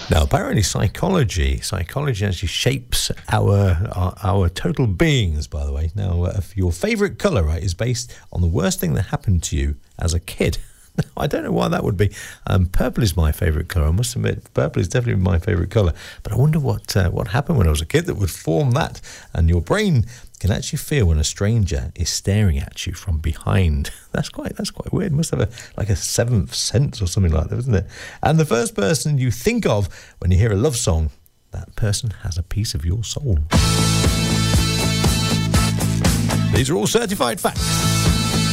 Now, apparently psychology actually shapes our total beings, by the way. Now, if your favourite colour, right, is based on the worst thing that happened to you as a kid. I don't know why that would be. Purple is my favourite colour. I must admit, purple is definitely my favourite colour. But I wonder what happened when I was a kid that would form that. And your brain can actually feel when a stranger is staring at you from behind. That's quite weird. It must have a seventh sense or something like that, isn't it? And the first person you think of when you hear a love song, that person has a piece of your soul. These are all certified facts.